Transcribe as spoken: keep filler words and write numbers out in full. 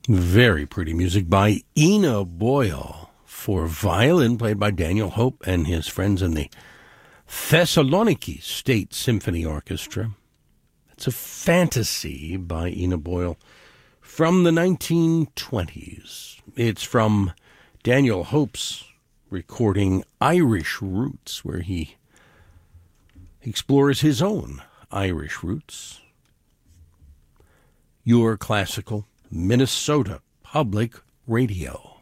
Very pretty music by Ina Boyle for violin, played by Daniel Hope and his friends in the Thessaloniki State Symphony Orchestra. It's a fantasy by Ina Boyle from the nineteen twenties. It's from Daniel Hope's recording Irish Roots, where he explores his own Irish roots. Your classical Minnesota Public Radio.